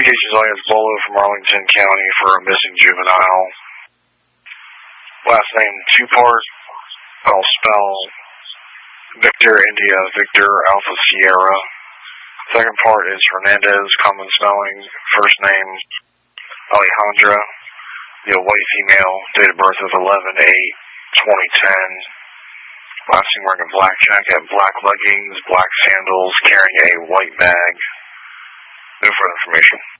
Investigations alias Bolo from Arlington County for a missing juvenile. Last name two-part. I'll spell Victor India, Victor Alpha Sierra. Second part is Hernandez, common spelling. First name Alejandra. White female. Date of birth of 11/8/2010. Last name wearing a black jacket, black leggings, black sandals, carrying a white bag. No further information.